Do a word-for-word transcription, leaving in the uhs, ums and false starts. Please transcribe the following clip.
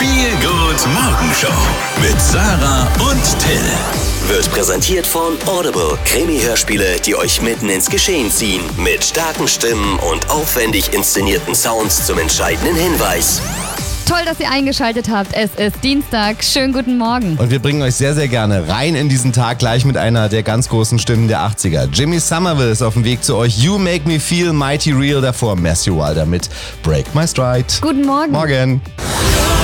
Feelgood Morgenshow mit Sarah und Till. Wird präsentiert von Audible. Krimi-Hörspiele, die euch mitten ins Geschehen ziehen. Mit starken Stimmen und aufwendig inszenierten Sounds zum entscheidenden Hinweis. Toll, dass ihr eingeschaltet habt. Es ist Dienstag. Schönen guten Morgen. Und wir bringen euch sehr, sehr gerne rein in diesen Tag gleich mit einer der ganz großen Stimmen der achtziger. Jimmy Somerville ist auf dem Weg zu euch. You Make Me Feel Mighty Real. Davor Matthew Wilder mit Break My Stride. Guten Morgen. Morgen.